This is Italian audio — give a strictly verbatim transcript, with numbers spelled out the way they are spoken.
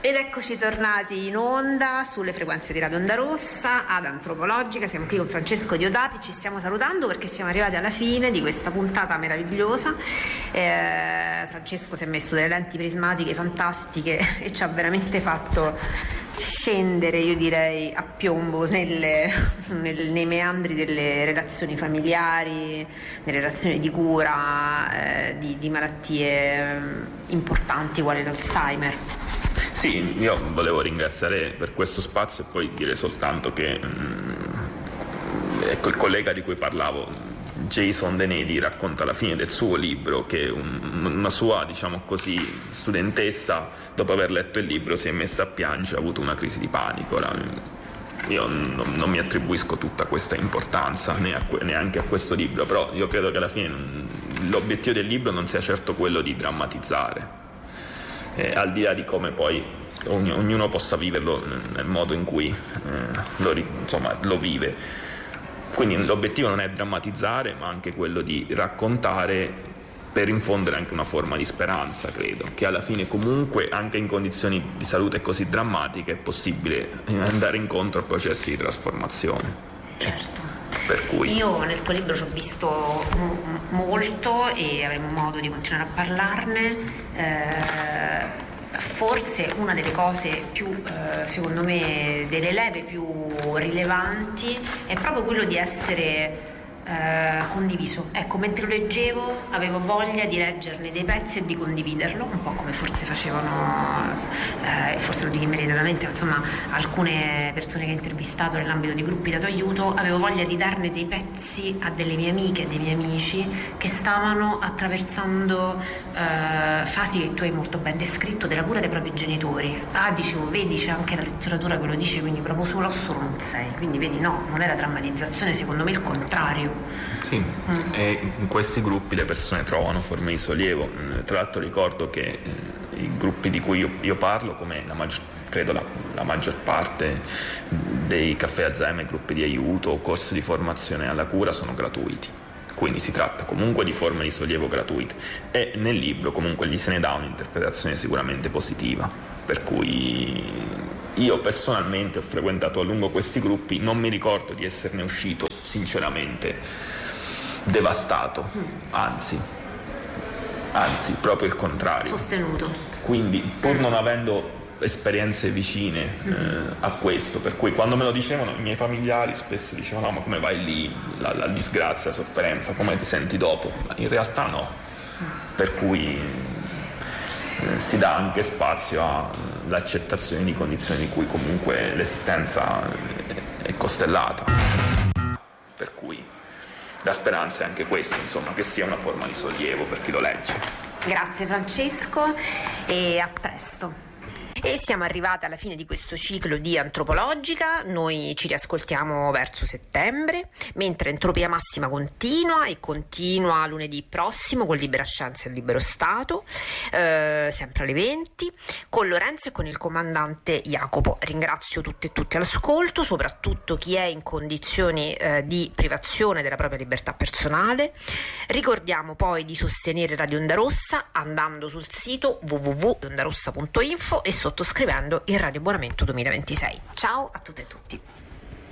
Ed eccoci tornati in onda sulle frequenze di Radio Onda Rossa ad Antropologica. Siamo qui con Francesco Diodati, ci stiamo salutando perché siamo arrivati alla fine di questa puntata meravigliosa. eh, Francesco si è messo delle lenti prismatiche fantastiche e ci ha veramente fatto scendere, io direi, a piombo nelle, nel, nei meandri delle relazioni familiari, nelle relazioni di cura, eh, di, di malattie importanti quali l'Alzheimer. Sì, io volevo ringraziare per questo spazio e poi dire soltanto che mh, ecco, il collega di cui parlavo, Jason Denedi, racconta alla fine del suo libro che un, una sua, diciamo così, studentessa, dopo aver letto il libro, si è messa a piangere, ha avuto una crisi di panico. Ora, io non, non mi attribuisco tutta questa importanza né a, neanche a questo libro, però io credo che alla fine non, l'obiettivo del libro non sia certo quello di drammatizzare. Eh, al di là di come poi ogni, ognuno possa viverlo nel modo in cui eh, lo, insomma, lo vive. Quindi l'obiettivo non è drammatizzare, ma anche quello di raccontare per infondere anche una forma di speranza, credo, che alla fine comunque anche in condizioni di salute così drammatiche è possibile andare incontro a processi di trasformazione. Certo. Per cui io nel tuo libro ci ho visto m- molto e avremo modo di continuare a parlarne. Eh, forse una delle cose più, eh, secondo me, delle leve più rilevanti è proprio quello di essere eh, condiviso. Ecco, mentre lo leggevo avevo voglia di leggerne dei pezzi e di condividerlo, un po' come forse facevano, eh, forse lo dico immediatamente, insomma, alcune persone che ho intervistato nell'ambito di gruppi dato aiuto. Avevo voglia di darne dei pezzi a delle mie amiche e dei miei amici che stavano attraversando eh, fasi che tu hai molto ben descritto della cura dei propri genitori. Ah, dicevo, vedi, c'è anche la letteratura che lo dice, quindi proprio solo solo non sei, quindi vedi, no, non è la drammatizzazione, secondo me il contrario. Sì, mm. E in questi gruppi le persone trovano forme di sollievo. Tra l'altro ricordo che eh, i gruppi di cui io, io parlo, come la maggior, credo la, la maggior parte dei caffè Alzheimer, gruppi di aiuto o corsi di formazione alla cura, sono gratuiti. Quindi si tratta comunque di forme di sollievo gratuite e nel libro comunque gli se ne dà un'interpretazione sicuramente positiva, per cui io personalmente ho frequentato a lungo questi gruppi, non mi ricordo di esserne uscito sinceramente devastato, anzi anzi proprio il contrario, sostenuto. Quindi pur non avendo esperienze vicine eh, a questo, per cui quando me lo dicevano i miei familiari spesso dicevano: no, ma come vai lì, la, la disgrazia, la sofferenza, come ti senti dopo? Ma in realtà no, per cui eh, si dà anche spazio all'accettazione di condizioni di cui comunque l'esistenza è costellata, per cui la speranza è anche questa, insomma, che sia una forma di sollievo per chi lo legge. Grazie Francesco e a presto. E siamo arrivati alla fine di questo ciclo di Antropologica. Noi ci riascoltiamo verso settembre, mentre Entropia Massima continua e continua lunedì prossimo con Libera Scienza e Libero Stato, eh, sempre alle venti, con Lorenzo e con il comandante Jacopo. Ringrazio tutte e tutti all'ascolto, soprattutto chi è in condizioni eh, di privazione della propria libertà personale. Ricordiamo poi di sostenere Radio Onda Rossa andando sul sito w w w punto ondarossa punto info e sottoscrivendo il Radio Abbonamento duemilaventisei. Ciao a tutte e tutti.